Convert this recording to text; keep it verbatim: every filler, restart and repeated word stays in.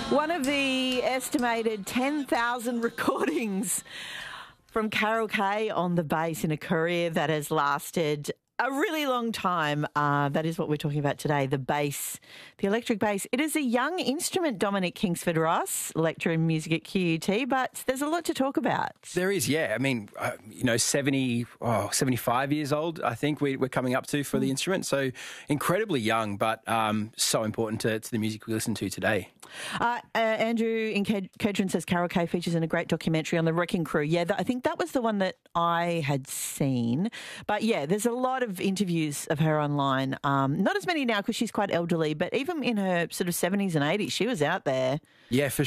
One of the estimated ten thousand recordings from Carol Kaye on the bass in a career that has lasted a really long time. Uh, that is what we're talking about today, the bass, the electric bass. It is a young instrument, Dominic Kingsford-Ross, lecturer in music at Q U T, but there's a lot to talk about. There is, yeah. I mean, uh, you know, seventy, oh, seventy-five years old, I think we, we're coming up to for the instrument. So incredibly young, but um, so important to, to the music we listen to today. Uh, uh, Andrew in Kedron says Carol Kaye features in a great documentary on the Wrecking Crew. Yeah, th- I think that was the one that I had seen. But yeah, there's a lot of interviews of her online. Um, not as many now because she's quite elderly, but even in her sort of seventies and eighties, she was out there. Yeah, for